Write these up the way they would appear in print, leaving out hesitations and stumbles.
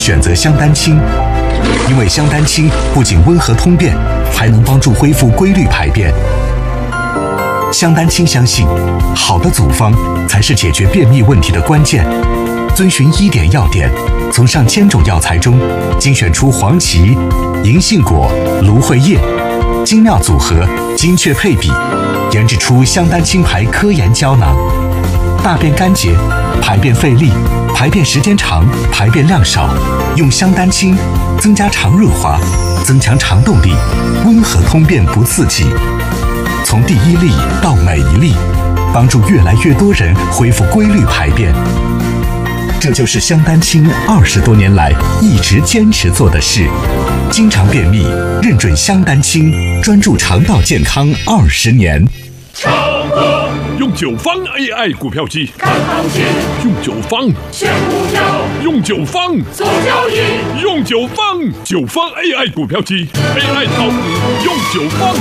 选择香丹青，因为香丹青不仅温和通便，还能帮助恢复规律排便。香丹青相信，好的组方才是解决便秘问题的关键。遵循1点要点，从上千种药材中精选出黄芪、银杏果、芦荟叶，精妙组合，精确配比，研制出香丹青牌科研胶囊。大便干结、排便费力、排便时间长、排便量少，用香丹青增加肠润滑，增强肠动力，温和通便不刺激。从第一粒到每一粒，帮助越来越多人恢复规律排便。这就是香丹青20多年来一直坚持做的事。经常便秘，认准香丹青，专注肠道健康20年。 用9方 AI 股票机看行情， 用9方选股票， 用9方做交易， 用9方 AI 股票机 AI 炒股用9方。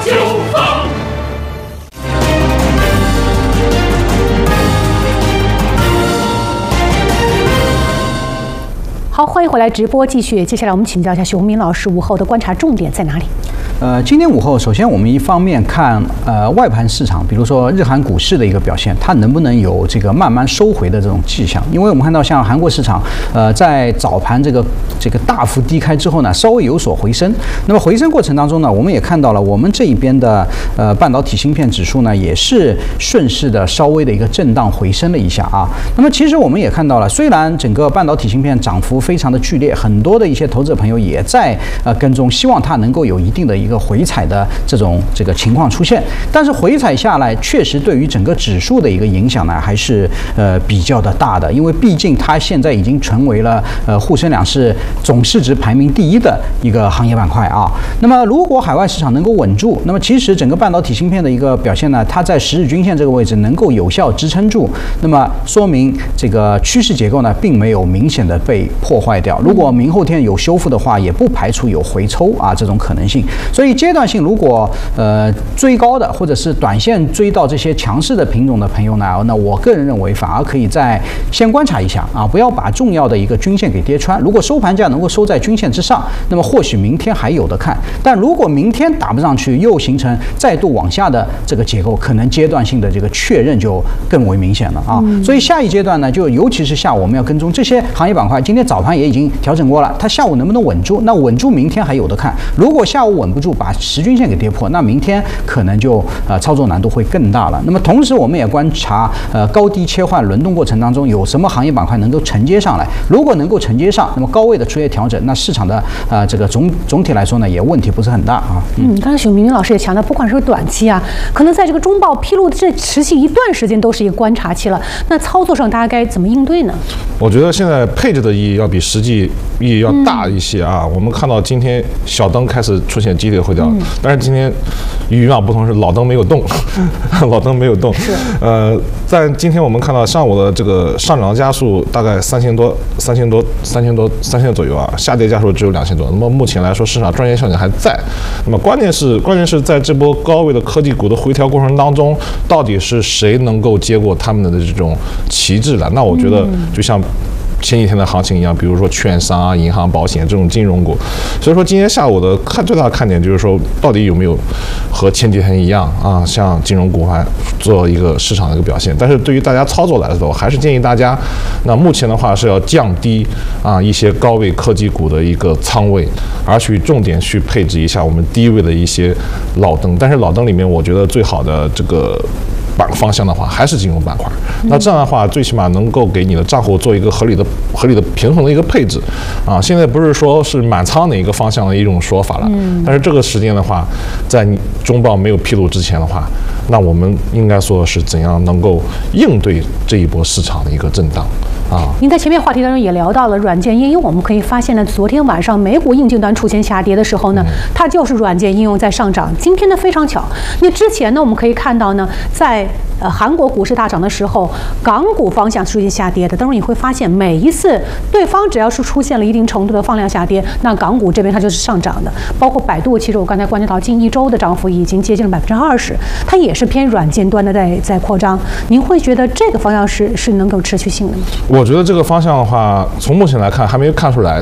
好，欢迎回来直播继续。接下来我们请教一下熊明老师，午后的观察重点在哪里？ 今天午后，首先我们一方面看外盘市场，比如说日韩股市的一个表现，它能不能有这个慢慢收回的这种迹象？因为我们看到像韩国市场，在早盘这个大幅低开之后呢，稍微有所回升。那么回升过程当中呢，我们也看到了我们这一边的半导体芯片指数呢，也是顺势的稍微的一个震荡回升了一下啊。那么其实我们也看到了，虽然整个半导体芯片涨幅非常的剧烈，很多的一些投资者朋友也在跟踪，希望它能够有一定的一个回踩的这个情况出现，但是回踩下来，确实对于整个指数的一个影响呢，还是比较的大的，因为毕竟它现在已经成为了沪深两市总市值排名第1的一个行业板块啊。那么如果海外市场能够稳住，那么其实整个半导体芯片的一个表现呢，它在10日均线这个位置能够有效支撑住，那么说明这个趋势结构呢，并没有明显的被破坏掉。如果明后天有修复的话，也不排除有回抽啊这种可能性。所以阶段性如果追高的或者是短线追到这些强势的品种的朋友呢，那我个人认为反而可以再先观察一下啊，不要把重要的一个均线给跌穿。如果收盘价能够收在均线之上，那么或许明天还有的看。但如果明天打不上去，又形成再度往下的这个结构，可能阶段性的这个确认就更为明显了啊。所以下一阶段呢，就尤其是下午我们要跟踪这些行业板块。今天早盘也已经调整过了，它下午能不能稳住？那稳住明天还有的看。如果下午稳不住，把10均线给跌破，那明天可能就操作难度会更大了。那么同时我们也观察高低切换轮动过程当中有什么行业板块能够承接上来。如果能够承接上，那么高位的出现调整，那市场的这个总体来说呢，也问题不是很大啊。 刚才熊明老师也强调，不管是短期啊，可能在这个中报披露的这持续一段时间都是一个观察期了。那操作上大家该怎么应对呢？ 我觉得现在配置的意义要比实际意义要大一些啊。我们看到今天小灯开始出现集体回调，但是今天与以往不同是老灯没有动，老灯没有动。在今天我们看到上午的这个上涨加速大概3000左右啊，下跌加速只有2000多。那么目前来说，市场赚钱效应还在。那么关键是在这波高位的科技股的回调过程当中，到底是谁能够接过他们的这种旗帜来？那我觉得就像前几天的行情一样，比如说券商啊、银行、保险这种金融股。所以说今天下午的最大的看点就是说，到底有没有和前几天一样啊，像金融股还做一个市场的一个表现。但是对于大家操作来说，我还是建议大家，那目前的话是要降低一些高位科技股的一个仓位，而去重点去配置一下我们低位的一些老灯。但是老灯里面，我觉得最好的这个方向的话，还是金融板块。那这样的话，最起码能够给你的账户做一个合理的平衡的一个配置啊。现在不是说是满仓的一个方向的一种说法了，但是这个时间的话，在中报没有披露之前的话，那我们应该说的是怎样能够应对这一波市场的一个震荡啊。 您在前面话题当中也聊到了软件应用，我们可以发现呢，昨天晚上美股硬件端出现下跌的时候呢，它就是软件应用在上涨。今天呢非常巧，那之前呢我们可以看到呢，在韩国股市大涨的时候，港股方向出现下跌的。当然你会发现，每一次对方只要是出现了一定程度的放量下跌，那港股这边它就是上涨的。包括百度，其实我刚才观察到，近1周的涨幅已经接近了20%，它也是偏软件端的在扩张。您会觉得这个方向是能够持续性的吗？ 我觉得这个方向的话，从目前来看还没有看出来。